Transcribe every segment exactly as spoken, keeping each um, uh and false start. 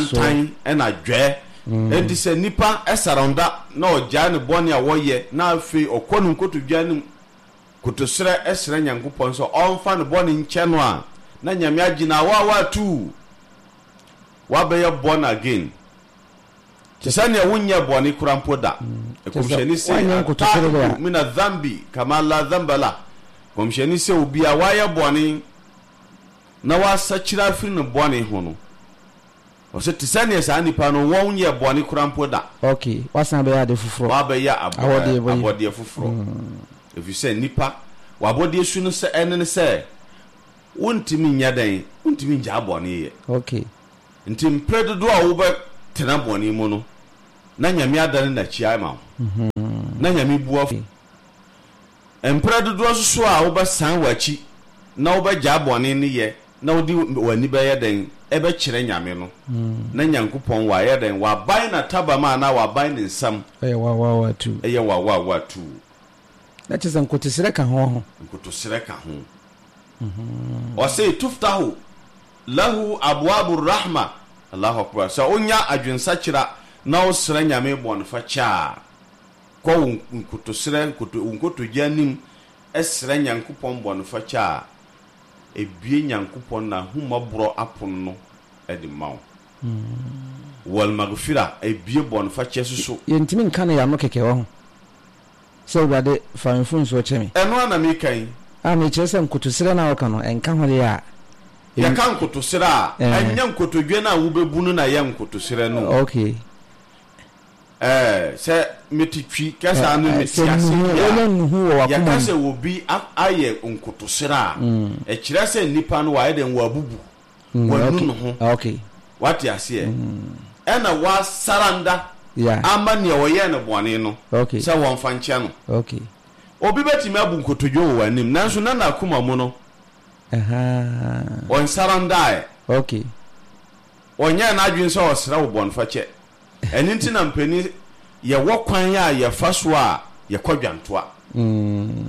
ahantan ena dwe enti se nipa esaronda na ogya ne bone a woye na afi okonu nkotodwa ne kotosere esere Nyankopɔn so onfa ne bone nche no a na nyame agina wa wa tu wa be ye born again tisani ya wunye bone kurampo da komsheni se mina dhambi kama la dhamba la komsheni se obi a wa ye bone na wa sachira firi ne bone ho no ose tisani ya sa nipa no won ye bone kurampo da okay wasan be ya de fufuro wa be ya abode abode fufuro if you say nipa wa abode su no se ene se wontimi nyadan wontimi nja bone ye okay ntim predodo a wo be tena bone mu no na nyame adane na chia ma mhm na nyame buo empredodo so a wo be san wachi na wo be ja bone ne ye na wo di wani be ye den e be kire nyame no na Nyankopɔn wa ye den wa ban na tabama na wa ban ne nsam eh wa wa wa tu eh wa wa wa tu na chese nkotosere ka ho ho nkotosere ka ho mhm o say tuftahu lahu abwabur rahma Allahu akbar so onya adwensa kira na osere nyame bonfa cha ko nkotosere nkotogya nim esere Nyankopɔn bonfa cha ebie Nyankopɔn na humabro apon no edi mawo wal magfira ebie bonfa cha susu yentimi nka na ya no keke ho so bade fanfun so chemi eno na mi kan a me chese nkotosere na waka no enka ho ya ya kan nkotosere a anya nkotodwe na wo bebunu na ya nkotosere no okay eh se metitwi kasa no metiase ya kasa wo bi aye nkotosere a e kire se nipa no wa ye den wa bubu wa nunu ho okay what you see ena wa saranda yeah amba ne wo ye ne bone no okay se won fa nche no okay obi betimi abu nkotodwe wo anim nanso na na akoma mu no aha on saranda okay onya na adwin se osra wo bonfa che eni ntina mpani ye wokwan ya ye faso a ye kwadwantoa mm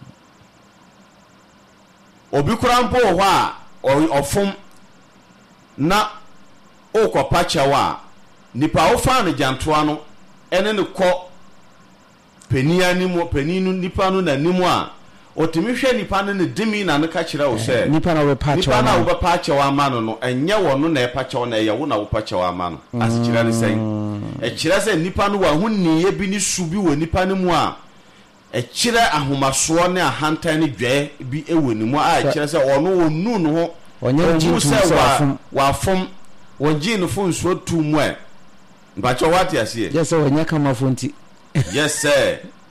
obi kurampo ho a ofom na okopa chewa nipa ofa ne jantoa no ene ne ko penia ni mo peninu nipa no na nimu a otimi hwe nipa no ne dimi na ne ka kire wo se nipa na we pa chewa nipa na wo pa chewa ma no no enye wo no na e pa chewa na ye wo na wo pa chewa ma no asikira ne sen e kire se nipa no wa hunni ye bi ni subi wo nipa ne mu a e kire ahomaso ne ahantan ne dwe bi ewo ni mu a e kire se ono onu no ho onye ji se wa wa fom wonji no fo nso tu mu e mbacho wati ase yes onye kama fonti yes sir